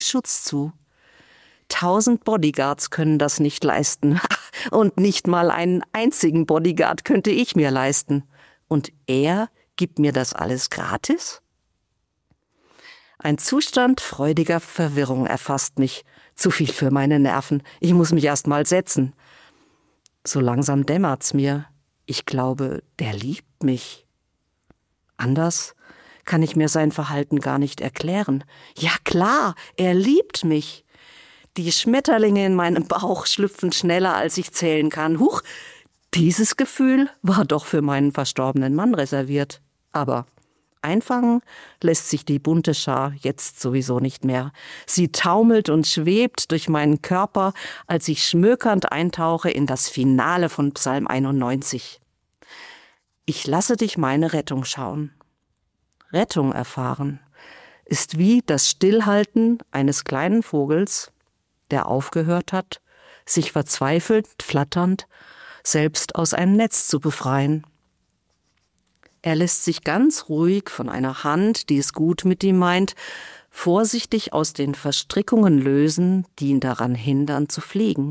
Schutz zu. 1000 Bodyguards können das nicht leisten. Und nicht mal einen einzigen Bodyguard könnte ich mir leisten. Und er gibt mir das alles gratis? Ein Zustand freudiger Verwirrung erfasst mich. Zu viel für meine Nerven. Ich muss mich erst mal setzen. So langsam dämmert's mir. Ich glaube, der liebt mich. Anders kann ich mir sein Verhalten gar nicht erklären. Ja klar, er liebt mich. Die Schmetterlinge in meinem Bauch schlüpfen schneller, als ich zählen kann. Huch, dieses Gefühl war doch für meinen verstorbenen Mann reserviert. Aber einfangen lässt sich die bunte Schar jetzt sowieso nicht mehr. Sie taumelt und schwebt durch meinen Körper, als ich schmökernd eintauche in das Finale von Psalm 91. Ich lasse dich meine Rettung schauen. Rettung erfahren ist wie das Stillhalten eines kleinen Vogels, der aufgehört hat, sich verzweifelt, flatternd, selbst aus einem Netz zu befreien. Er lässt sich ganz ruhig von einer Hand, die es gut mit ihm meint, vorsichtig aus den Verstrickungen lösen, die ihn daran hindern zu fliegen.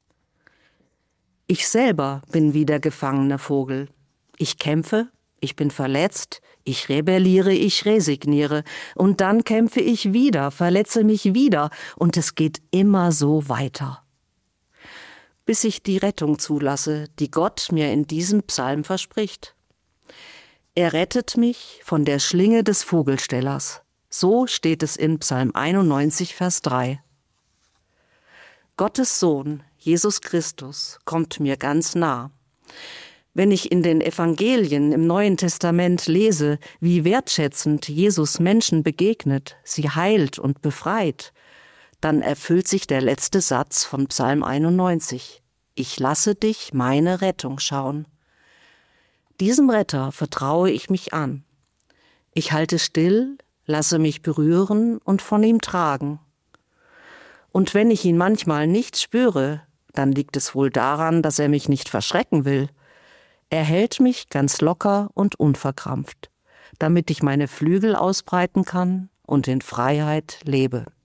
Ich selber bin wie der gefangene Vogel. Ich kämpfe, ich bin verletzt, ich rebelliere, ich resigniere und dann kämpfe ich wieder, verletze mich wieder und es geht immer so weiter. Bis ich die Rettung zulasse, die Gott mir in diesem Psalm verspricht. Er rettet mich von der Schlinge des Vogelstellers. So steht es in Psalm 91, Vers 3. Gottes Sohn, Jesus Christus, kommt mir ganz nah. Wenn ich in den Evangelien im Neuen Testament lese, wie wertschätzend Jesus Menschen begegnet, sie heilt und befreit, dann erfüllt sich der letzte Satz von Psalm 91. Ich lasse dich meine Rettung schauen. Diesem Retter vertraue ich mich an. Ich halte still, lasse mich berühren und von ihm tragen. Und wenn ich ihn manchmal nicht spüre, dann liegt es wohl daran, dass er mich nicht verschrecken will. Er hält mich ganz locker und unverkrampft, damit ich meine Flügel ausbreiten kann und in Freiheit lebe.